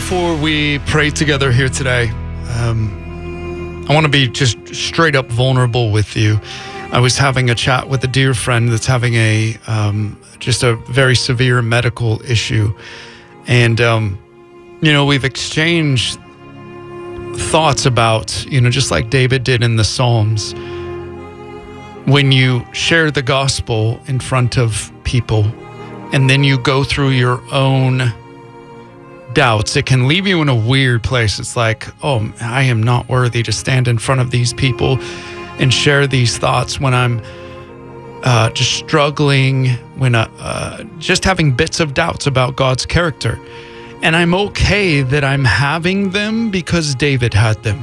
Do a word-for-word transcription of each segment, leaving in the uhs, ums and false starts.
before we pray together here today, um, I want to be just straight up vulnerable with you. I was having a chat with a dear friend that's having a um, just a very severe medical issue. And, um, you know, we've exchanged thoughts about, you know, just like David did in the Psalms, when you share the gospel in front of people and then you go through your own doubts, it can leave you in a weird place. It's like, oh, I am not worthy to stand in front of these people and share these thoughts when I'm uh, just struggling, when uh, uh, just having bits of doubts about God's character. And I'm okay that I'm having them because David had them.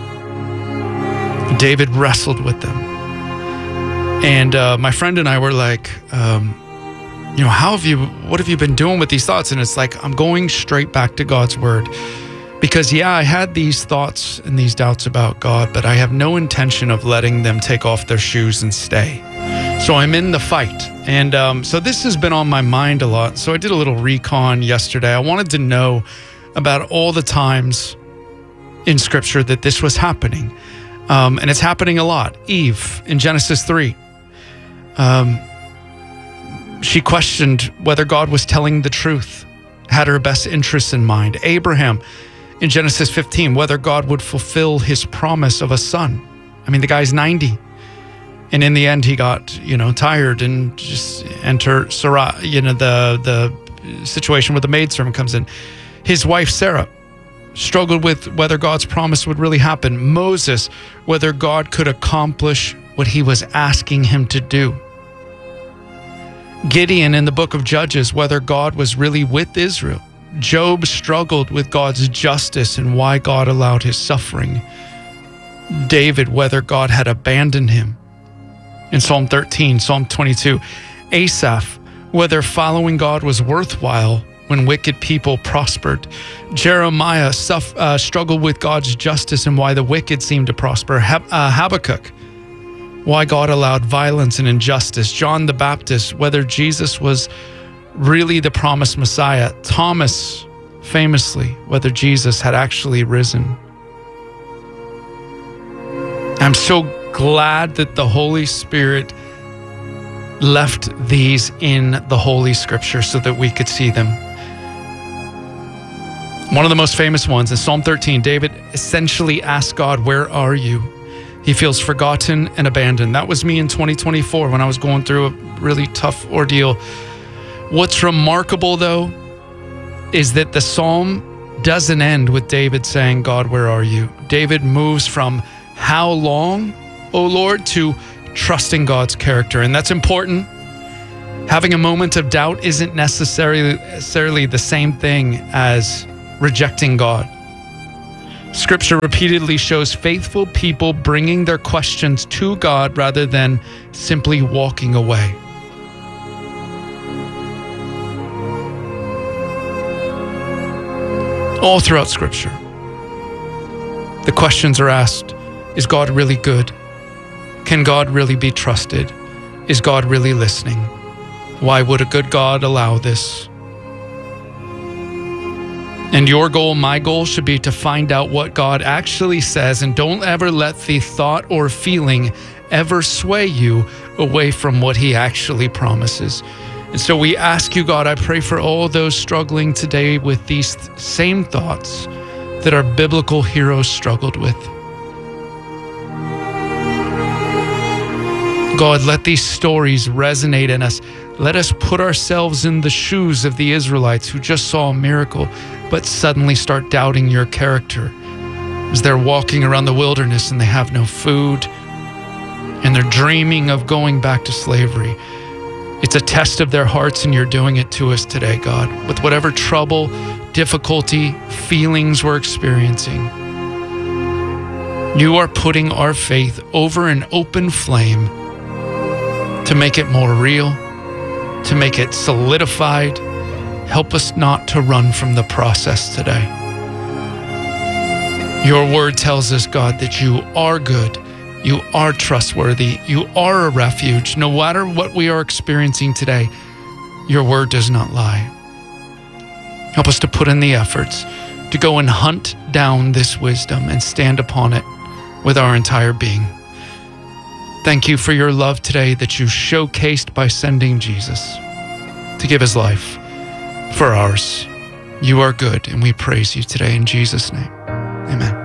David wrestled with them. And uh, my friend and I were like, um, you know, how have you, what have you been doing with these thoughts? And it's like, I'm going straight back to God's word. Because, yeah, I had these thoughts and these doubts about God, but I have no intention of letting them take off their shoes and stay. So I'm in the fight. And um, so this has been on my mind a lot. So I did a little recon yesterday. I wanted to know about all the times in Scripture that this was happening. Um, and it's happening a lot. Eve in Genesis three. Um, she questioned whether God was telling the truth, had her best interests in mind. Abraham in Genesis fifteen, whether God would fulfill his promise of a son. I mean, the guy's ninety. And in the end, he got, you know, tired and just enter Sarah, you know, the, the situation where the maidservant comes in. His wife, Sarah, struggled with whether God's promise would really happen. Moses, whether God could accomplish what he was asking him to do. Gideon in the book of Judges, whether God was really with Israel. Job struggled with God's justice and why God allowed his suffering. David, whether God had abandoned him. In Psalm thirteen, Psalm twenty-two. Asaph, whether following God was worthwhile when wicked people prospered. Jeremiah suff- uh, struggled with God's justice and why the wicked seemed to prosper. Hab- uh, Habakkuk, why God allowed violence and injustice. John the Baptist, whether Jesus was really the promised Messiah. Thomas, famously, whether Jesus had actually risen. I'm so glad that the Holy Spirit left these in the Holy Scripture so that we could see them. One of the most famous ones is Psalm thirteen. David essentially asked God, "Where are you?" He feels forgotten and abandoned. That was me in twenty twenty-four when I was going through a really tough ordeal. What's remarkable, though, is that the psalm doesn't end with David saying, "God, where are you?" David moves from "How long, O Lord?" to trusting God's character. And that's important. Having a moment of doubt isn't necessarily, necessarily the same thing as rejecting God. Scripture repeatedly shows faithful people bringing their questions to God rather than simply walking away. All throughout Scripture, the questions are asked, is God really good? Can God really be trusted? Is God really listening? Why would a good God allow this? And your goal, my goal, should be to find out what God actually says, and don't ever let the thought or feeling ever sway you away from what he actually promises. And so we ask you, God, I pray for all those struggling today with these same thoughts that our biblical heroes struggled with. God, let these stories resonate in us. Let us put ourselves in the shoes of the Israelites who just saw a miracle, but suddenly start doubting your character as they're walking around the wilderness and they have no food and they're dreaming of going back to slavery. It's a test of their hearts, and you're doing it to us today, God, with whatever trouble, difficulty, feelings we're experiencing. You are putting our faith over an open flame to make it more real, to make it solidified. Help us not to run from the process today. Your word tells us, God, that you are good. You are trustworthy. You are a refuge. No matter what we are experiencing today, your word does not lie. Help us to put in the efforts to go and hunt down this wisdom and stand upon it with our entire being. Thank you for your love today that you showcased by sending Jesus to give his life for ours. You are good, and we praise you today in Jesus' name. Amen.